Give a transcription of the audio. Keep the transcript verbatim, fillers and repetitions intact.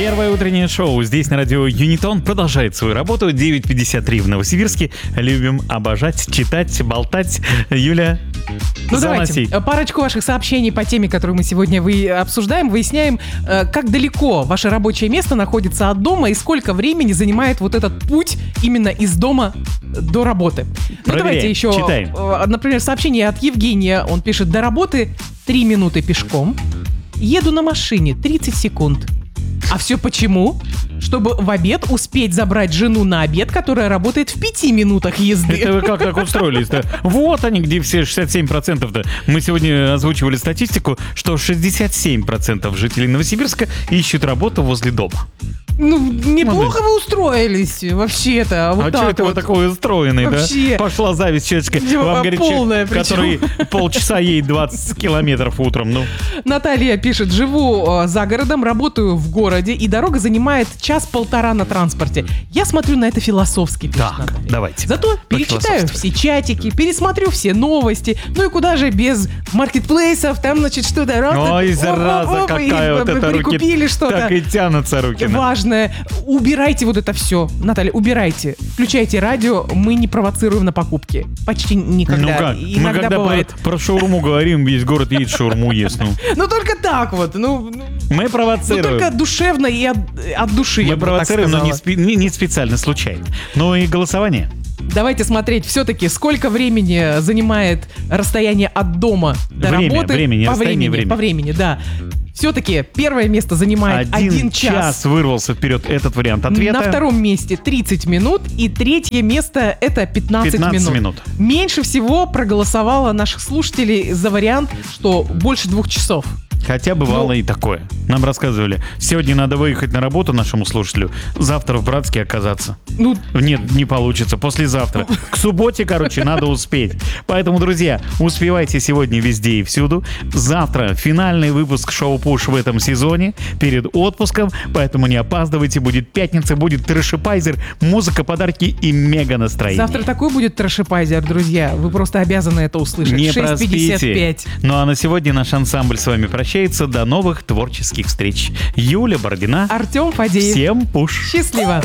Первое утреннее шоу здесь на радио Юнитон продолжает свою работу. девять пятьдесят три в Новосибирске. Любим обожать, читать, болтать. Юля, Ну заноси. давайте, парочку ваших сообщений по теме, которую мы сегодня вы обсуждаем, выясняем, э, как далеко ваше рабочее место находится от дома и сколько времени занимает вот этот путь именно из дома до работы. Ну Проверяем, давайте еще, читаем. э, например, сообщение от Евгения. Он пишет: до работы три минуты пешком, еду на машине тридцать секунд. А все почему? Чтобы в обед успеть забрать жену на обед, которая работает в пяти минутах езды. Это вы как так устроились-то? Вот они, где все шестьдесят семь процентов-то. Мы сегодня озвучивали статистику, что шестьдесят семь процентов жителей Новосибирска ищут работу возле дома. Ну, неплохо вы устроились вообще-то. Вот а так что это вот. вы такой устроенный, Вообще. да? Пошла зависть человеческая. Дело Вам говорит полное, человек, который полчаса едет двадцать километров утром. Ну, Наталья пишет: живу э, за городом, работаю в городе, и дорога занимает час-полтора на транспорте. Я смотрю на это философски, пишет так, Наталья. давайте. Зато перечитаю все чатики, пересмотрю все новости. Ну и куда же без маркетплейсов, там, значит, что-то... Ой, оп, зараза, оп, оп, какая и вот эта руки. прикупили что-то. Так и тянутся руки. Важное. Убирайте вот это все. Наталья, убирайте. Включайте радио, мы не провоцируем на покупки. Почти никогда. Ну как? Иногда Мы когда бывает. про, про шаурму говорим, весь город едет шаурму ест. Ну. Ну только так вот. Ну, ну, Мы ну, провоцируем. только душевно и от, от души. я Мы бы так провоцируем, но не, сказала. спе- не- не специально, случайно. Ну и голосование. Давайте смотреть все-таки, сколько времени занимает расстояние от дома до Время, работы. время, не по расстояние, времени, время. по времени, да. Все-таки первое место занимает Один, один час. час. вырвался вперед этот вариант ответа. На втором месте тридцать минут, и третье место это пятнадцать, пятнадцать минут. минут. Меньше всего проголосовало наших слушателей за вариант, что больше двух часов. Хотя бывало Ну. и такое. Нам рассказывали, сегодня надо выехать на работу нашему слушателю, завтра в Братске оказаться. Ну, Нет, не получится, послезавтра. К субботе, короче, надо успеть. Поэтому, друзья, успевайте сегодня везде и всюду. Завтра финальный выпуск шоу «Пуш» в этом сезоне, перед отпуском, поэтому не опаздывайте. Будет пятница, будет трэшипайзер, музыка, подарки и мега настроение. завтра такой будет трэшипайзер, друзья. Вы просто обязаны это услышать. Не шесть пятьдесят проспите. пять. Ну а на сегодня наш ансамбль с вами прощается. До новых творческих встреч. Юля Бородина. Артем Фадеев. Всем пуш. Счастливо.